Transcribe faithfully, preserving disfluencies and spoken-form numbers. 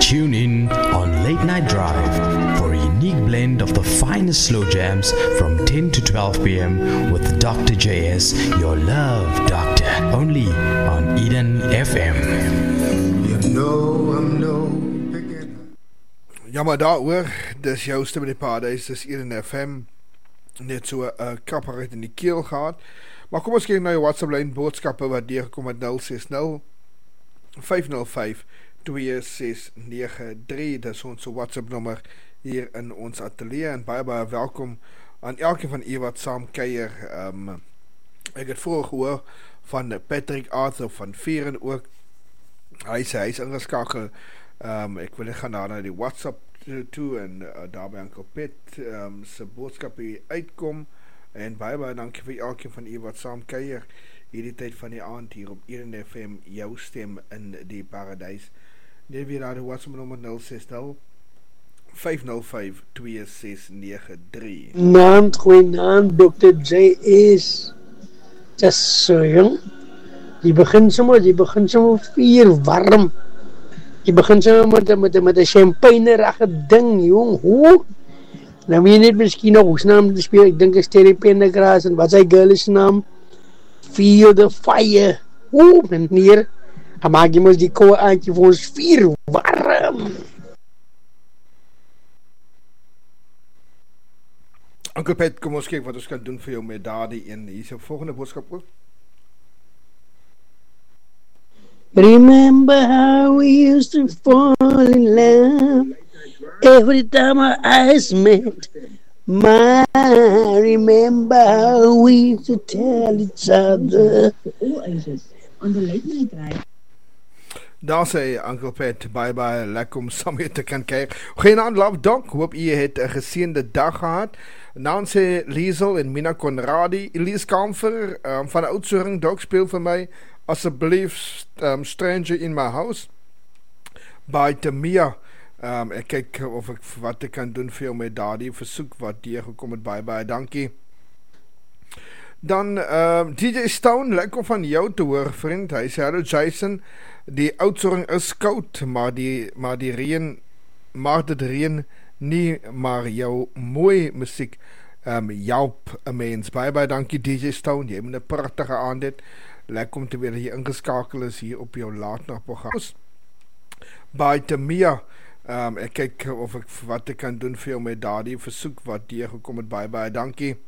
Tune in on Late Night Drive for a unique blend of the finest slow jams from ten to twelve p.m. with Doctor J S, your love doctor, only on Eden F M. You know I'm no beginner. Ja, maar daar hoor, dis jou stem in die paradijs, dis Eden F M. Net so 'n uh, kapper uit in die keel gehad. Maar kom ons kyk na jou WhatsApp lyn boodskappe wat deurgekom met nul ses nul vyf nul vyf twee ses nege drie. Dis ons WhatsApp nommer hier in ons atelier en baie baie welkom aan elkeen van u wat saam kuier. Um, ek het vroeger gehoor van Patrick Arthur van Vieren ook. Hy sê hy is ingeskakel. Um, ek wil net gaan daar na die WhatsApp toe en uh, daar by Uncle Pet um, sy boodskap hier uitkom. En baie baie dankie vir elkeen van u wat saam kuier hierdie tyd van die aand hier op Eden F M, jou stem in die paradijs. Neem weer daar die WhatsApp nommer nul ses nul vyf nul vyf twee ses nege drie. Naam, goeie naam, dokter J S. Just so jong. Die begin sommer, die begin sommer vier warm. Die begin sommer met met met 'n champagnerige ding, jong. Hoe? Nou weet net miskien nog hoe naam te speel. Ek dink is Terry Pendergrass en wat sy girl is naam? Feel the fire. Hoe, meneer. Hij maakt je mos die koe aantje voor ons vier warm. Uncle Pet, kom ons kyk wat ons kan doen vir jou met daardie een. Hier is jou volgende boodskap ook. Remember how we used to fall in love every time our eyes met. My, remember how we used to tell each other. On the Late Night Drive. Daar sê Uncle Pat, bye bye, lekker om saam mee te kan kyk. Goeienaand, Love Doc, hoop jy het 'n geseënde dag gehad. Nou sê Liesel en Mina Conradi, Elise Kamfer um, van Oudtshoorn, Doc, speel vir my asseblief um, Stranger in My House by Tamia. Um, ek kyk of ek wat ek kan doen vir jou met daardie versoek wat deurgekom het, bye bye, dankie. Dan uh, D J Stone, lekker van jou te hoor, vriend. Hy sê, hallo Jason, die Oudtshoorn is koud, maar die, maar die reën, maar dit reën nie, maar jou mooi musiek um, help 'n mens. Baie baie dankie D J Stone, jy moet 'n pragtige aand het. Lekker om te weet dat jy ingeskakel is hier op jou laatnagprogram. By Tamia, um, ek kyk of ek wat ek kan doen vir jou met daardie versoek wat deurgekom het, baie baie dankie.